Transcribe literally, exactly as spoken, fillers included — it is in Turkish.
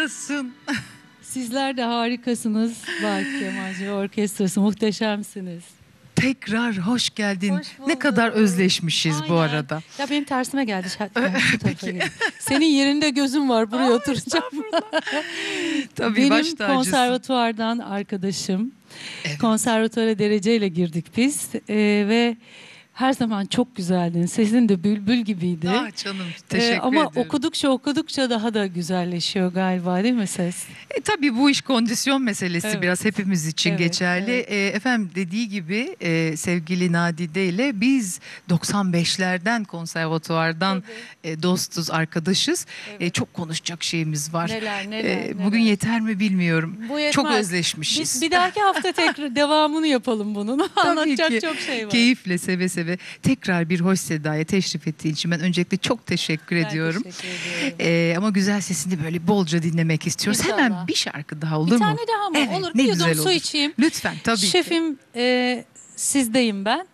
Nasılsın? Sizler de harikasınız. Bak Kemalci Orkestrası muhteşemsiniz. Tekrar hoş geldin. Hoş Ne bulduk. kadar özleşmişiz bu Aynen. arada. Ya benim tersime geldi. Şa- şu tarafa gelin. Senin yerinde gözüm var. Buraya oturacağım. Tabii Benim baş tacısın. konservatuvardan arkadaşım. Evet. Konservatuvara dereceyle girdik biz. Ee, ve her zaman çok güzeldin. Sesin de bülbül gibiydi. Ah canım, Ee, teşekkür ama ederim. okudukça okudukça daha da güzelleşiyor galiba, değil mi ses? E, tabii bu iş kondisyon meselesi, Evet. biraz hepimiz için Evet, geçerli. evet. E, efendim dediği gibi e, sevgili Nadide ile biz doksan beşlerden konservatuvardan e, dostuz, arkadaşız. E, çok konuşacak şeyimiz var. Neler, neler, E, neler. bugün yeter mi bilmiyorum. Bu yetmez. Çok özleşmişiz. Biz bir dahaki hafta tekrar devamını yapalım bunun. Anlatacak ki. çok şey var. Keyifle, seve seve. Tekrar bir hoş sedaya teşrif ettiğin için ben öncelikle çok teşekkür Ben ediyorum. teşekkür ediyorum. Ee, ama güzel sesini böyle bolca dinlemek istiyoruz. İnşallah. Hemen bir şarkı daha olur Bir mu? tane daha mı? Evet, Olur. ne Bir güzel yudum su olur. içeyim. Lütfen, tabii ki. Şefim, e, sizdeyim ben.